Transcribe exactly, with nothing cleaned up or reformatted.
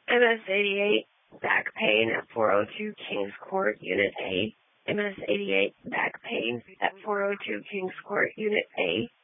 M S eighty-eight, back pain at four oh two Kings Court, Unit A. M S eighty-eight, back pain at four oh two Kings Court, Unit A.